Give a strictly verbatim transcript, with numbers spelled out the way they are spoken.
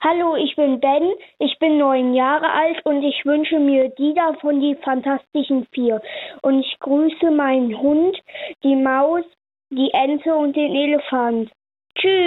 Hallo, ich bin Ben, ich bin neun Jahre alt und ich wünsche mir Dieter von die Fantastischen Vier. Und ich grüße meinen Hund, die Maus, die Ente und den Elefant. Tschüss!